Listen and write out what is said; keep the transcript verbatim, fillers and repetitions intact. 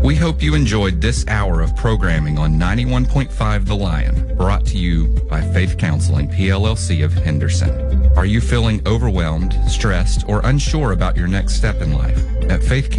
We hope you enjoyed this hour of programming on ninety-one point five The Lion, brought to you by Faith Counseling, P L L C of Henderson. Are you feeling overwhelmed, stressed, or unsure about your next step in life? At Faith